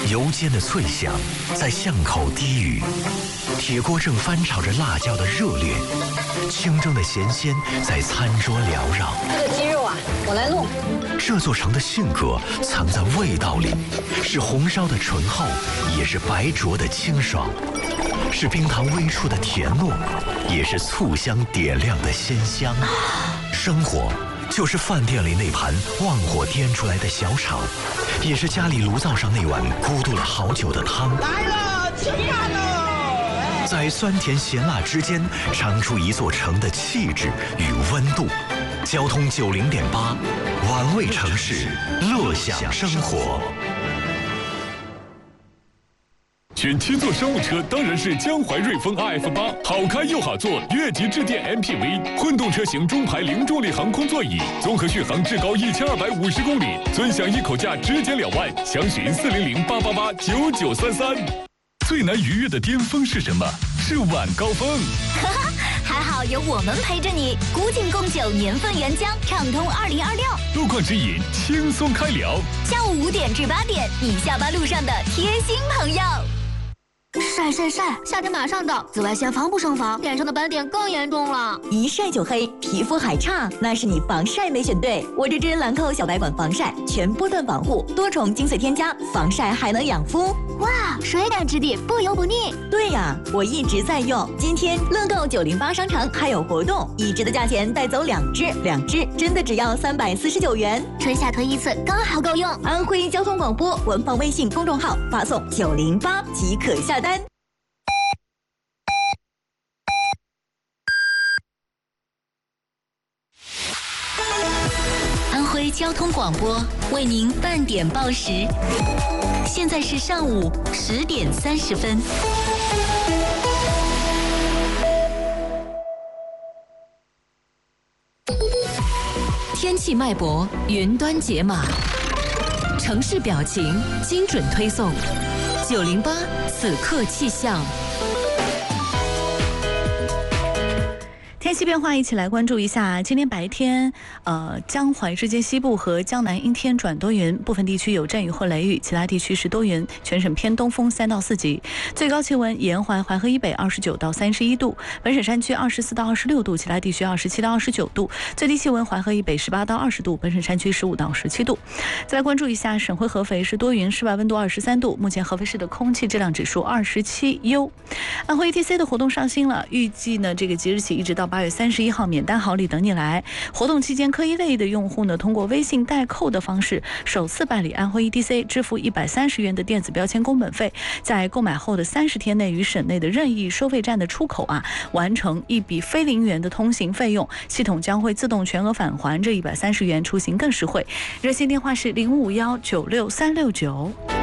油煎的脆响在巷口低语，铁锅正翻炒着辣椒的热烈，清蒸的咸鲜在餐桌缭绕。 这个鸡肉啊，我来弄。 这座城的性格藏在味道里，是红烧的醇厚，也是白灼的清爽，是冰糖微触的甜糯，也是醋香点亮的鲜香。生活就是饭店里那盘旺火颠出来的小炒，也是家里炉灶上那碗咕嘟了好久的汤。 来了，吃饭喽！ 在酸甜咸辣之间，尝出一座城的气质与温度。交通90.8，玩味城市，乐享生活。 选7座商务车当然是江淮瑞风 RF8，好开又好坐，越级致电 MPV， 混动车型中排零重力航空座椅，综合续航至高1250公里，尊享一口价直减2万，详询400-888-9933。最难逾越的巅峰是什么？是晚高峰。 还好有我们陪着你，古井贡酒年份原浆，畅通2026。 路况指引，轻松开聊。 下午5点至8点，你下班路上的贴心朋友。 晒晒晒！夏天马上到，紫外线防不胜防，脸上的斑点更严重了。 一晒就黑，皮肤还差，那是你防晒没选对。我这支兰蔻小白管防晒，全波段防护，多重精粹添加，防晒还能养肤。 哇，水感质地，不油不腻。 对呀，我一直在用。今天乐购908商城还有活动，1支的价钱带走2支，2支真的只要349元， 春夏推一次，刚好够用。 安徽交通广播官方微信公众号发送908即可下单。 安徽交通广播为您半点报时，现在是上午10点30分。天气脉搏，云端解码，城市表情，精准推送。908此刻气象。 天气变化，一起来关注一下。今天白天，江淮之间西部和江南阴天转多云，部分地区有阵雨或雷雨，其他地区是多云，全省偏东风3到4级。最高气温，沿淮淮河以北29到31度，本省山区24到26度，其他地区27到29度。最低气温，淮河以北18到20度，本省山区15到17度。再来关注一下省会合肥是多云，室外温度23度，目前合肥市的空气质量指数27优。安徽 ETC 的活动上新了，预计呢这个即日起一直到8月31号免单好礼等你来。活动期间，科一类的用户呢，通过微信代扣的方式，首次办理安徽 ETC， 支付130元的电子标签工本费，在购买后的30天内，于省内的任意收费站的出口完成一笔非0元的通行费用，系统将会自动全额返还这130元，出行更实惠。热线电话是0551963669。